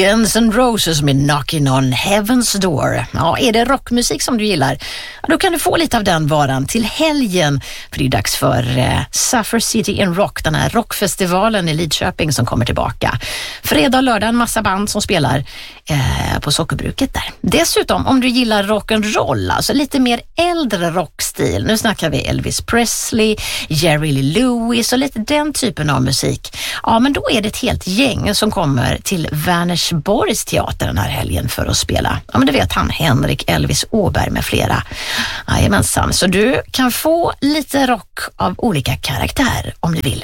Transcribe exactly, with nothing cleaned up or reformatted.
Guns N' Roses med Knocking on Heaven's Door. Ja, är det rockmusik som du gillar? Ja, då kan du få lite av den varan till helgen. För det är dags för eh, Suffer City in Rock, den här rockfestivalen i Lidköping som kommer tillbaka. Fredag och lördag en massa band som spelar eh, på Sockerbruket där. Dessutom, om du gillar rock'n'roll, alltså lite mer äldre rockstil. Nu snackar vi Elvis Presley, Jerry Lee Lewis och lite den typen av musik. Ja, men då är det ett helt gäng som kommer till Vänersborgs teater den här helgen för att spela. Ja, men det vet han, Henrik Elvis Åberg med flera. Jajamensan, så du kan få lite rock av olika karaktär om du vill.